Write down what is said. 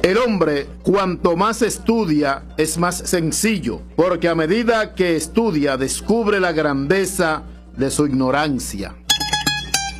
El hombre, cuanto más estudia, es más sencillo, porque a medida que estudia, descubre la grandeza de su ignorancia.